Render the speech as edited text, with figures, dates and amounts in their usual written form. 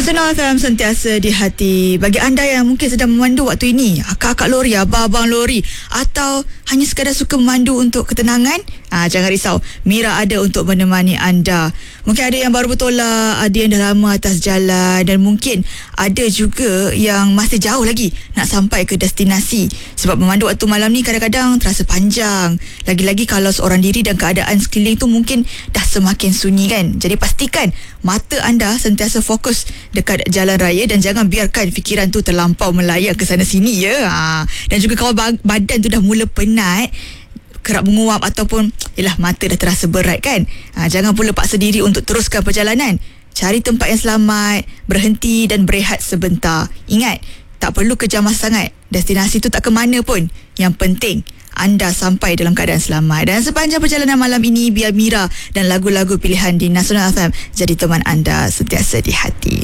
Nasional FM sentiasa di hati. Bagi anda yang mungkin sedang memandu waktu ini, akak-akak lori, abang-abang lori, atau hanya sekadar suka memandu untuk ketenangan, jangan risau, Mira ada untuk menemani anda. Mungkin ada yang baru bertolak, ada yang dah lama atas jalan, dan mungkin ada juga yang masih jauh lagi nak sampai ke destinasi. Sebab memandu waktu malam ni kadang-kadang terasa panjang, lagi-lagi kalau seorang diri dan keadaan sekeliling tu mungkin dah semakin sunyi kan. Jadi pastikan mata anda sentiasa fokus dekat jalan raya dan jangan biarkan fikiran tu terlampau melayang ke sana sini ya. Dan juga kalau badan tu dah mula penat, kerap menguap ataupun mata dah terasa berat kan, jangan pula paksa diri untuk teruskan perjalanan. Cari tempat yang selamat, berhenti dan berehat sebentar. Ingat, tak perlu kejamah sangat, destinasi tu tak ke mana pun, yang penting anda sampai dalam keadaan selamat. Dan sepanjang perjalanan malam ini, biar Mira dan lagu-lagu pilihan di Nasional FM jadi teman anda sentiasa di hati.